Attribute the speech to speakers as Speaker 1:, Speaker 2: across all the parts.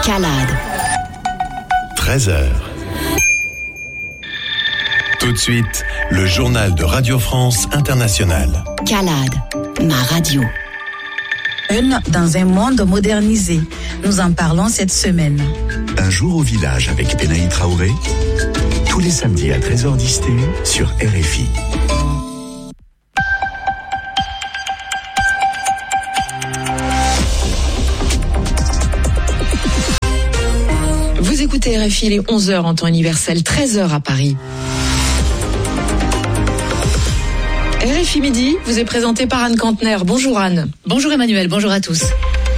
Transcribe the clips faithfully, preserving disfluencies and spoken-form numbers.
Speaker 1: Calade.
Speaker 2: treize heures. Tout de suite, le journal de Radio France Internationale.
Speaker 1: Calade, ma radio.
Speaker 3: Dans un monde modernisé, nous en parlons cette semaine.
Speaker 4: Un jour au village avec Benaï Traoré, tous les samedis à treize heures dix sur R F I.
Speaker 5: Vous écoutez R F I, il est onze heures en temps universel, treize heures à Paris. R F I Midi vous est présenté par Anne Kantner. Bonjour Anne.
Speaker 6: Bonjour Emmanuel, bonjour à tous.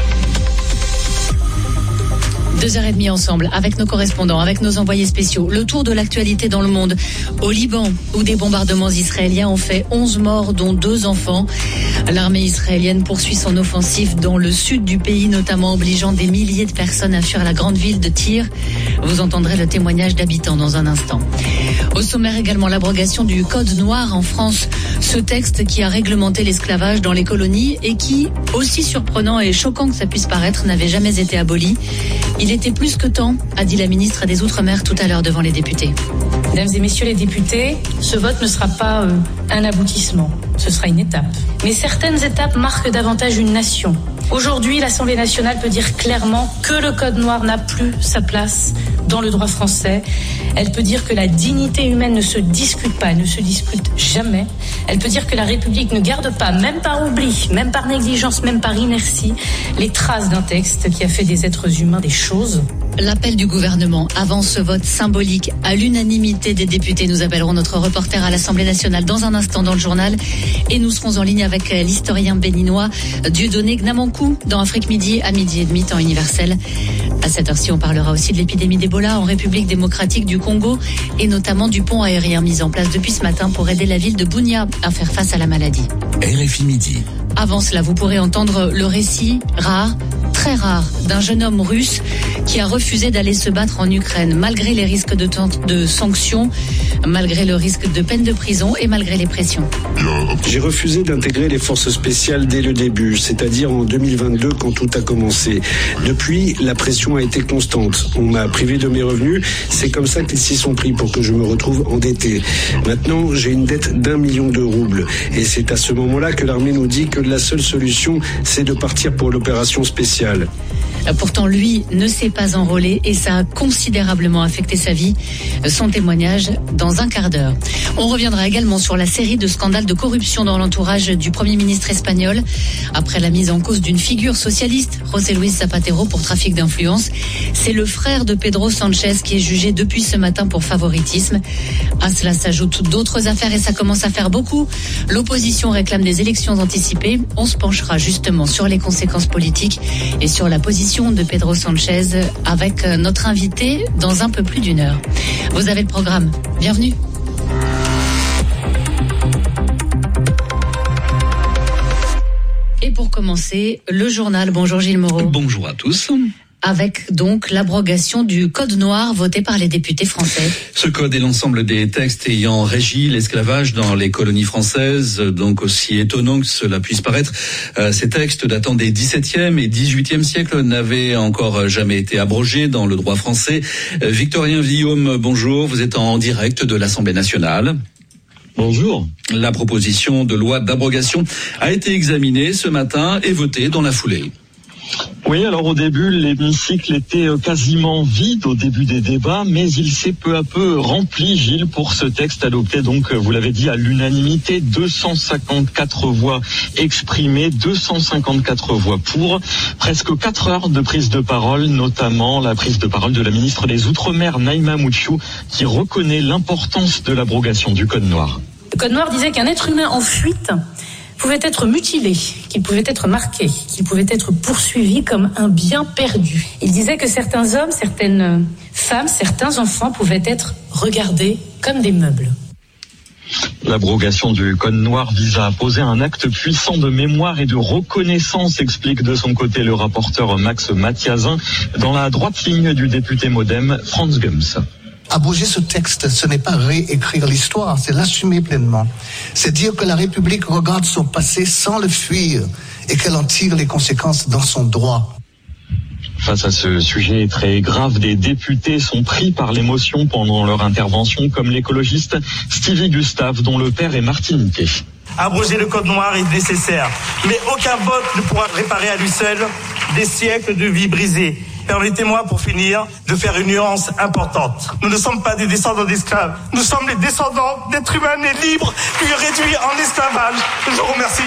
Speaker 6: Deux heures et demie ensemble, avec nos correspondants, avec nos envoyés spéciaux. Le tour de l'actualité dans le monde. Au Liban, où des bombardements israéliens ont fait onze morts, dont deux enfants. L'armée israélienne poursuit son offensive dans le sud du pays, notamment obligeant des milliers de personnes à fuir la grande ville de Tyr. Vous entendrez le témoignage d'habitants dans un instant. Au sommaire également, l'abrogation du Code noir en France. Ce texte qui a réglementé l'esclavage dans les colonies et qui, aussi surprenant et choquant que ça puisse paraître, n'avait jamais été aboli. Il était plus que temps, a dit la ministre des Outre-mer tout à l'heure devant les députés.
Speaker 7: Mesdames et messieurs les députés, ce vote ne sera pas euh, un aboutissement, ce sera une étape. Mais certaines étapes marquent davantage une nation. Aujourd'hui, l'Assemblée nationale peut dire clairement que le Code noir n'a plus sa place dans le droit français. Elle peut dire que la dignité humaine ne se discute pas, ne se discute jamais. Elle peut dire que la République ne garde pas, même par oubli, même par négligence, même par inertie, les traces d'un texte qui a fait des êtres humains des choses.
Speaker 6: L'appel du gouvernement avant ce vote symbolique à l'unanimité des députés. Nous appellerons notre reporter à l'Assemblée nationale dans un instant dans le journal et nous serons en ligne avec l'historien béninois Dieudonné Gnamankou dans Afrique Midi à midi et demi temps universel. À cette heure-ci, on parlera aussi de l'épidémie d'Ebola en République démocratique du Congo et notamment du pont aérien mis en place depuis ce matin pour aider la ville de Bunia à faire face à la maladie.
Speaker 4: R F I Midi.
Speaker 6: Avant cela, vous pourrez entendre le récit rare, très rare, d'un jeune homme russe qui a refusé d'aller se battre en Ukraine, malgré les risques de, t- de sanctions, malgré le risque de peine de prison et malgré les pressions.
Speaker 8: J'ai refusé d'intégrer les forces spéciales dès le début, c'est-à-dire en deux mille vingt-deux quand tout a commencé. Depuis, la pression a été constante. On m'a privé de mes revenus, c'est comme ça qu'ils s'y sont pris pour que je me retrouve endetté. Maintenant, j'ai une dette d'un million de roubles. Et c'est à ce moment-là que l'armée nous dit que la seule solution, c'est de partir pour l'opération spéciale.
Speaker 6: Pourtant, lui ne s'est pas enrôlé et ça a considérablement affecté sa vie. Son témoignage dans un quart d'heure. On reviendra également sur la série de scandales de corruption dans l'entourage du Premier ministre espagnol. Après la mise en cause d'une figure socialiste, José Luis Zapatero, pour trafic d'influence, c'est le frère de Pedro Sanchez qui est jugé depuis ce matin pour favoritisme. À cela s'ajoutent d'autres affaires et ça commence à faire beaucoup. L'opposition réclame des élections anticipées. On se penchera justement sur les conséquences politiques et sur la position de Pedro Sanchez avec notre invité dans un peu plus d'une heure. Vous avez le programme. Bienvenue. Et pour commencer, le journal. Bonjour Gilles Moreau.
Speaker 9: Bonjour à tous.
Speaker 6: Avec donc l'abrogation du Code noir voté par les députés français.
Speaker 9: Ce code est l'ensemble des textes ayant régi l'esclavage dans les colonies françaises, donc aussi étonnant que cela puisse paraître. Euh, ces textes datant des dix-septième et dix-huitième siècles n'avaient encore jamais été abrogés dans le droit français. Euh, Victorien Villaume, bonjour, vous êtes en direct de l'Assemblée nationale.
Speaker 10: Bonjour.
Speaker 9: La proposition de loi d'abrogation a été examinée ce matin et votée dans la foulée.
Speaker 10: Oui, alors au début, l'hémicycle était quasiment vide au début des débats, mais il s'est peu à peu rempli, Gilles, pour ce texte adopté, donc, vous l'avez dit, à l'unanimité, deux cent cinquante-quatre voix exprimées, deux cent cinquante-quatre voix pour, presque quatre heures de prise de parole, notamment la prise de parole de la ministre des Outre-mer, Naïma Mouchiou, qui reconnaît l'importance de l'abrogation du Code noir.
Speaker 7: Le Code noir disait qu'un être humain en fuite pouvait être mutilé, qu'il pouvait être marqué, qu'il pouvait être poursuivi comme un bien perdu. Il disait que certains hommes, certaines femmes, certains enfants pouvaient être regardés comme des meubles.
Speaker 10: L'abrogation du Code noir vise à poser un acte puissant de mémoire et de reconnaissance, explique de son côté le rapporteur Max Mathiazin, dans la droite ligne du député Modem Franz Gums.
Speaker 11: Abroger ce texte, ce n'est pas réécrire l'histoire, c'est l'assumer pleinement. C'est dire que la République regarde son passé sans le fuir et qu'elle en tire les conséquences dans son droit.
Speaker 10: face à ce sujet très grave, des députés sont pris par l'émotion pendant leur intervention, comme l'écologiste Stevie Gustave, dont le père est martiniquais.
Speaker 12: Abroger le code noir est nécessaire, mais aucun vote ne pourra réparer à lui seul des siècles de vie brisées. Permettez-moi, pour finir, de faire une nuance importante. Nous ne sommes pas des descendants d'esclaves. Nous sommes les descendants d'êtres humains nés libres, puis réduits en esclavage. Je vous remercie.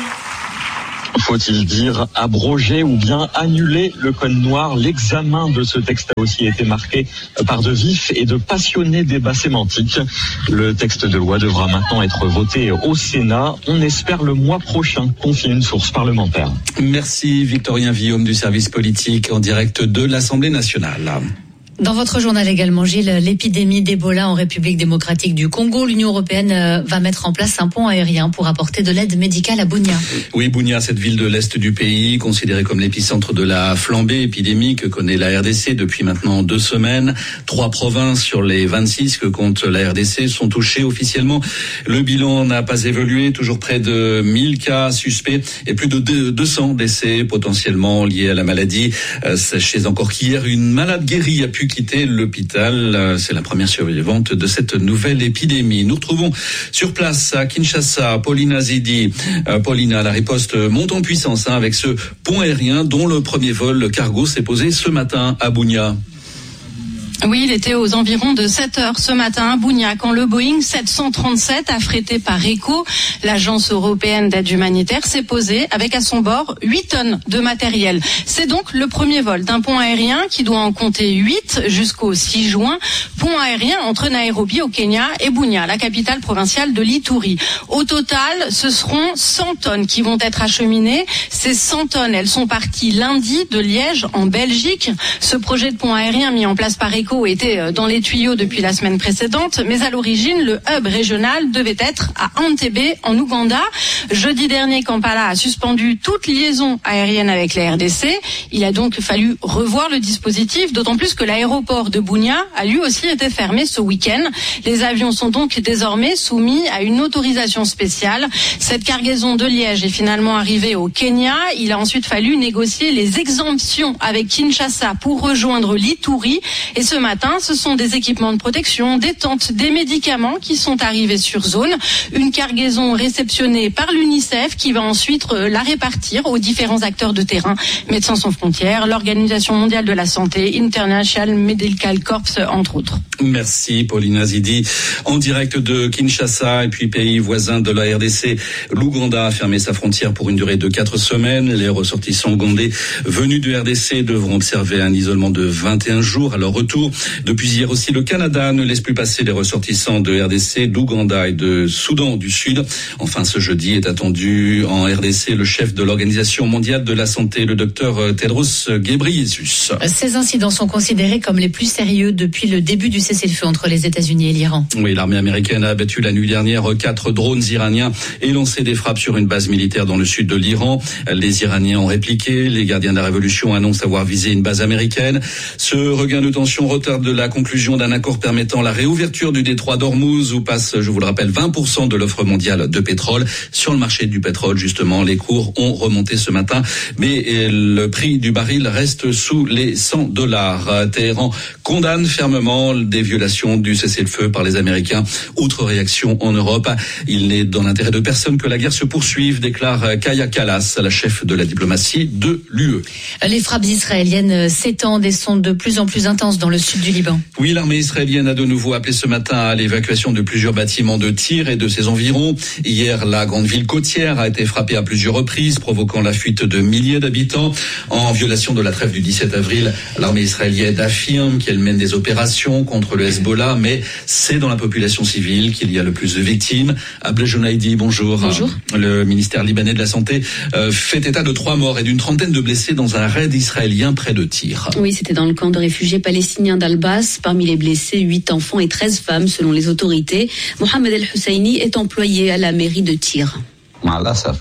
Speaker 10: Faut-il dire abroger ou bien annuler le code noir? L'examen de ce texte a aussi été marqué par de vifs et de passionnés débats sémantiques. Le texte de loi devra maintenant être voté au Sénat. On espère le mois prochain, confie une source parlementaire.
Speaker 9: Merci Victorien Villaume du service politique en direct de l'Assemblée nationale.
Speaker 6: Dans votre journal également, Gilles, l'épidémie d'Ebola en République démocratique du Congo, l'Union européenne va mettre en place un pont aérien pour apporter de l'aide médicale à Bunia.
Speaker 9: Oui, Bunia, cette ville de l'est du pays, considérée comme l'épicentre de la flambée épidémique que connaît la R D C depuis maintenant deux semaines. Trois provinces sur les vingt-six que compte la R D C sont touchées officiellement. Le bilan n'a pas évolué, toujours près de mille cas suspects et plus de deux cents décès potentiellement liés à la maladie. Sachez encore qu'hier, une malade guérie a pu quitter l'hôpital. C'est la première survivante de cette nouvelle épidémie. Nous retrouvons sur place à Kinshasa Paulina Zidi. Euh, Paulina, la riposte monte en puissance hein, avec ce pont aérien dont le premier vol cargo s'est posé ce matin à Bunia.
Speaker 13: Oui, il était aux environs de sept heures ce matin à Bunia quand le Boeing sept cent trente-sept, affrété par ECHO, l'agence européenne d'aide humanitaire, s'est posé avec à son bord huit tonnes de matériel. C'est donc le premier vol d'un pont aérien qui doit en compter huit jusqu'au six juin. Pont aérien entre Nairobi au Kenya et Bunia, la capitale provinciale de l'Ituri. Au total, ce seront cent tonnes qui vont être acheminées. Ces cent tonnes, elles sont parties lundi de Liège en Belgique. Ce projet de pont aérien mis en place par ECHO était dans les tuyaux depuis la semaine précédente, mais à l'origine, le hub régional devait être à Entebbe, en Ouganda. Jeudi dernier, Kampala a suspendu toute liaison aérienne avec la R D C. Il a donc fallu revoir le dispositif, d'autant plus que l'aéroport de Bunia a lui aussi été fermé ce week-end. Les avions sont donc désormais soumis à une autorisation spéciale. Cette cargaison de Liège est finalement arrivée au Kenya. Il a ensuite fallu négocier les exemptions avec Kinshasa pour rejoindre l'Ituri. Et ce matin, ce sont des équipements de protection, des tentes, des médicaments qui sont arrivés sur zone. Une cargaison réceptionnée par l'UNICEF qui va ensuite la répartir aux différents acteurs de terrain. Médecins sans frontières, l'Organisation mondiale de la santé, International Medical Corps, entre autres.
Speaker 9: Merci Paulina Zidi. En direct de Kinshasa et puis pays voisin de la R D C, l'Ouganda a fermé sa frontière pour une durée de quatre semaines. Les ressortissants ougandais venus de R D C devront observer un isolement de vingt et un jours à leur retour. Depuis hier aussi, le Canada ne laisse plus passer les ressortissants de R D C, d'Ouganda et de Soudan du Sud. Enfin, ce jeudi est attendu en R D C le chef de l'Organisation mondiale de la santé, le docteur Tedros Ghebreyesus.
Speaker 6: Ces incidents sont considérés comme les plus sérieux depuis le début du cessez-le-feu entre les États-Unis et l'Iran.
Speaker 9: Oui, l'armée américaine a abattu la nuit dernière quatre drones iraniens et lancé des frappes sur une base militaire dans le sud de l'Iran. Les Iraniens ont répliqué. Les gardiens de la révolution annoncent avoir visé une base américaine. Ce regain de tension retarde la conclusion d'un accord permettant la réouverture du détroit d'Ormuz où passe, je vous le rappelle, vingt pour cent de l'offre mondiale de pétrole. Sur le marché du pétrole, justement, les cours ont remonté ce matin, mais le prix du baril reste sous les cent dollars. Téhéran condamne fermement des violations du cessez-le-feu par les Américains. Outre réaction en Europe, il n'est dans l'intérêt de personne que la guerre se poursuive, déclare Kaya Kallas, la chef de la diplomatie de l'U E.
Speaker 6: Les frappes israéliennes s'étendent et sont de plus en plus intenses dans le sud du Liban.
Speaker 9: Oui, l'armée israélienne a de nouveau appelé ce matin à l'évacuation de plusieurs bâtiments de Tyr et de ses environs. Hier, la grande ville côtière a été frappée à plusieurs reprises, provoquant la fuite de milliers d'habitants. En violation de la trêve du dix-sept avril, l'armée israélienne affirme qu'elle mène des opérations contre le Hezbollah, mais c'est dans la population civile qu'il y a le plus de victimes. Ablej Jonaidi, bonjour.
Speaker 6: Bonjour.
Speaker 9: Le ministère libanais de la Santé euh, fait état de trois morts et d'une trentaine de blessés dans un raid israélien près de Tyr.
Speaker 14: Oui, c'était dans le camp de réfugiés palestiniens d'Al-Bas. Parmi les blessés, huit enfants et treize femmes, selon les autorités. Mohamed El Husseini est employé à la mairie de Tyr.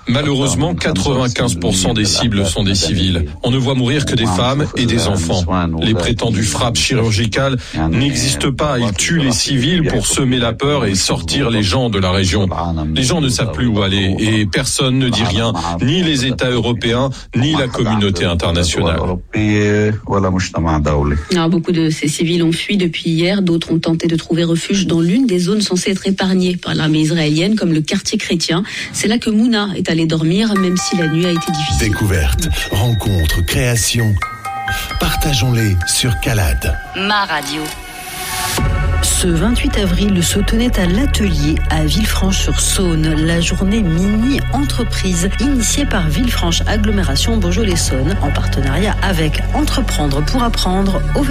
Speaker 15: Malheureusement, quatre-vingt-quinze pour cent des cibles sont des civils. On ne voit mourir que des femmes et des enfants. Les prétendues frappes chirurgicales n'existent pas. Ils tuent les civils pour semer la peur et sortir les gens de la région. Les gens ne savent plus où aller et personne ne dit rien, ni les États européens, ni la communauté internationale.
Speaker 14: Alors, beaucoup de ces civils ont fui depuis hier. D'autres ont tenté de trouver refuge dans l'une des zones censées être épargnées par l'armée israélienne, comme le quartier chrétien. C'est là que Mouna est allée dormir, même si la nuit a été difficile.
Speaker 2: Découvertes, rencontres, créations. Partageons-les sur Calade.
Speaker 1: Ma radio.
Speaker 3: Ce vingt-huit avril se tenait à l'Atelier à Villefranche-sur-Saône la journée mini-entreprise initiée par Villefranche Agglomération Beaujolais-Saône en partenariat avec Entreprendre pour apprendre au